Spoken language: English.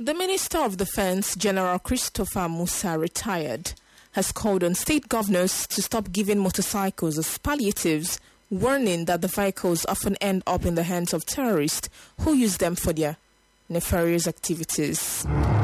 The Minister of Defense, General Christopher Musa, retired, has called on state governors to stop giving motorcycles as palliatives, warning that the vehicles often end up in the hands of terrorists who use them for their nefarious activities.